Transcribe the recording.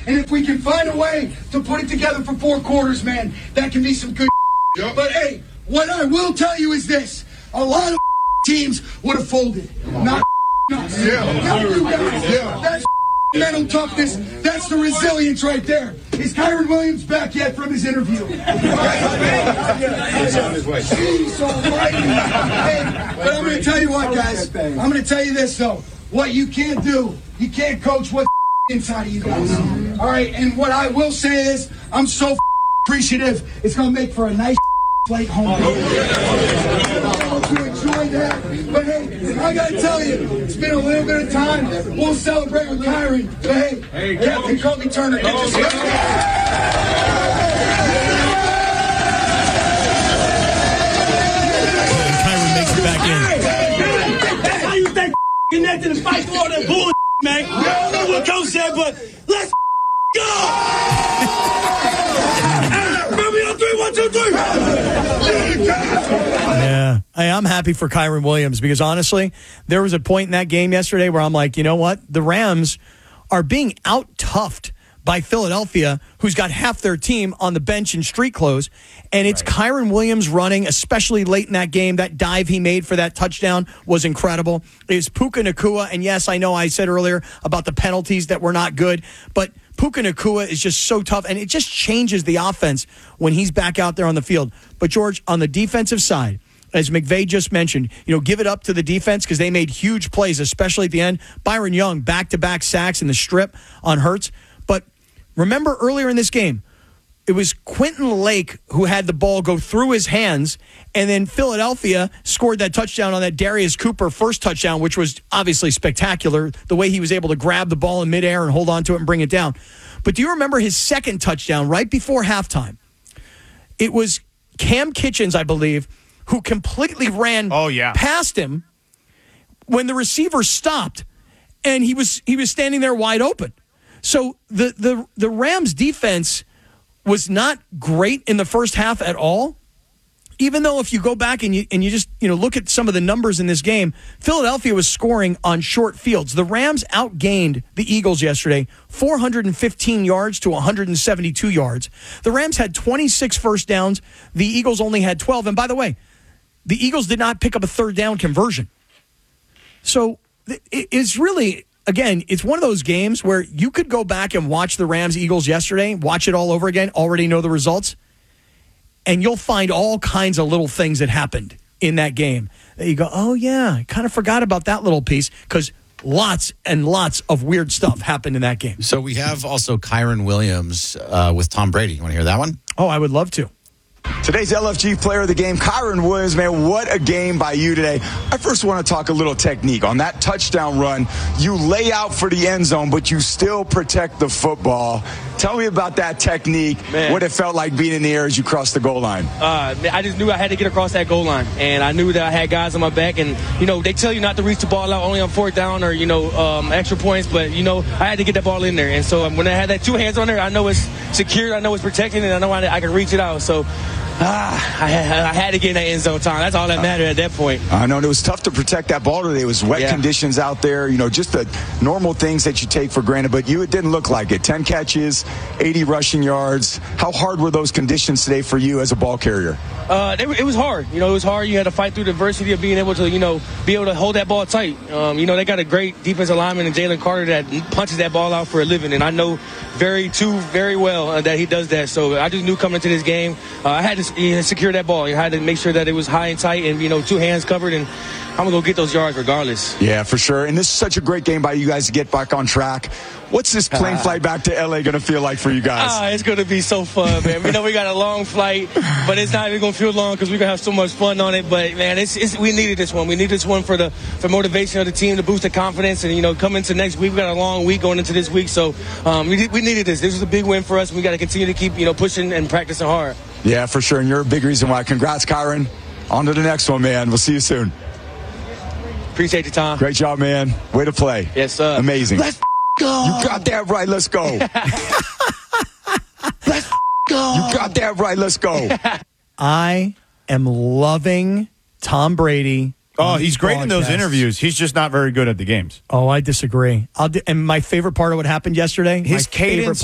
And if we can find a way to put it together for 4 quarters, man, that can be some good. Yep. But hey, what I will tell you is this: a lot of teams would have folded. Not us. Not you guys. That's mental toughness. That's the resilience right there. Is Kyren Williams back yet from his interview? Jeez almighty. Hey, but I'm going to tell you what, guys. I'm going to tell you this, though. What you can't do, you can't coach what's inside of you guys. All right, and what I will say is, I'm so appreciative. It's going to make for a nice flight home. To enjoy that. But hey, I got to tell you, it's been a little bit of time. We'll celebrate with Kyren. But hey, Captain Kobe Turner, get your stuff. Kyren makes it back in. That's how you stay connected and fight through all that bullshit, man. I don't know what Coach said, but let's go! Remember on 3, 1, 2, 3. Yeah. Hey, I'm happy for Kyren Williams because honestly, there was a point in that game yesterday where I'm like, you know what? The Rams are being out-toughed by Philadelphia, who's got half their team on the bench in street clothes. And it's Kyren Williams running, especially late in that game. That dive he made for that touchdown was incredible. It's Puka Nacua. And yes, I know I said earlier about the penalties that were not good, but Puka Nacua is just so tough, and it just changes the offense when he's back out there on the field. But, George, on the defensive side, as McVay just mentioned, give it up to the defense because they made huge plays, especially at the end. Byron Young, back-to-back sacks in the strip on Hurts. But remember earlier in this game, it was Quentin Lake who had the ball go through his hands, and then Philadelphia scored that touchdown on that Darius Cooper first touchdown, which was obviously spectacular, the way he was able to grab the ball in midair and hold on to it and bring it down. But do you remember his second touchdown right before halftime? It was Cam Kitchens, I believe, who completely ran past him when the receiver stopped, and he was standing there wide open. So the Rams defense was not great in the first half at all. Even though if you go back and you just look at some of the numbers in this game, Philadelphia was scoring on short fields. The Rams outgained the Eagles yesterday, 415 yards to 172 yards. The Rams had 26 first downs. The Eagles only had 12. And by the way, the Eagles did not pick up a third down conversion. So it's really, again, it's one of those games where you could go back and watch the Rams-Eagles yesterday, watch it all over again, already know the results, and you'll find all kinds of little things that happened in that game. You go, oh, yeah, I kind of forgot about that little piece because lots and lots of weird stuff happened in that game. So we have also Kyren Williams with Tom Brady. You want to hear that one? Oh, I would love to. Today's LFG player of the game, Kyren Williams, man, what a game by you today. I first want to talk a little technique. On that touchdown run, you lay out for the end zone, but you still protect the football. Tell me about that technique, what it felt like being in the air as you crossed the goal line. I just knew I had to get across that goal line, and I knew that I had guys on my back, and, they tell you not to reach the ball out only on fourth down or, extra points, but, I had to get that ball in there. And so when I had that 2 hands on there, I know it's secured, I know it's protected, and I know I can reach it out. So I had to get in that end zone time. That's all that mattered at that point. I know, and it was tough to protect that ball today. It was wet conditions out there, just the normal things that you take for granted, but it didn't look like it. 10 catches, 80 rushing yards. How hard were those conditions today for you as a ball carrier? It was hard. It was hard. You had to fight through the adversity of being able to, be able to hold that ball tight. They got a great defensive lineman in Jalen Carter that punches that ball out for a living, and I know very well that he does that. So I just knew coming into this game, I had to secure that ball. I had to make sure that it was high and tight and, 2 hands covered, and I'm going to go get those yards regardless. Yeah, for sure. And this is such a great game by you guys to get back on track. What's this plane flight back to L.A. going to feel like for you guys? It's going to be so fun, man. We know we got a long flight, but it's not even going to feel long because we're going to have so much fun on it. But, man, we needed this one. We needed this one for motivation of the team, to boost the confidence. And, come into next week, we got a long week going into this week. So we needed this. This was a big win for us. We got to continue to keep, pushing and practicing hard. Yeah, for sure. And you're a big reason why. Congrats, Kyren. On to the next one, man. We'll see you soon. Appreciate you, Tom. Great job, man. Way to play. Yes, sir. Amazing. Let's go. You got that right. Let's go. Let's go. You got that right. Let's go. I am loving Tom Brady. Oh, he's great in those interviews. He's just not very good at the games. Oh, I disagree. And my favorite part of what happened yesterday, his cadence